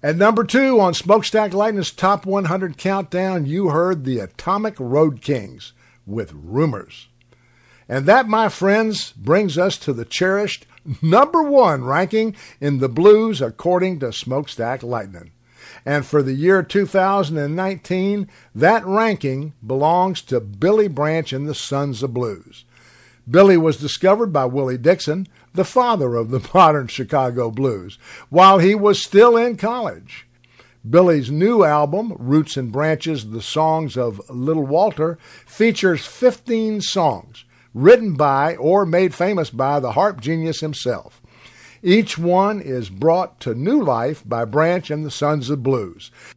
At number 2 on Smokestack Lightning's Top 100 Countdown, you heard the Atomic Road Kings with Rumors. And that, my friends, brings us to the cherished number 1 ranking in the blues according to Smokestack Lightning. And for the year 2019, that ranking belongs to Billy Branch and the Sons of Blues. Billy was discovered by Willie Dixon, the father of the modern Chicago blues, while he was still in college. Billy's new album, Roots and Branches, The Songs of Little Walter, features 15 songs written by or made famous by the harp genius himself. Each one is brought to new life by Branch and the Sons of Blues.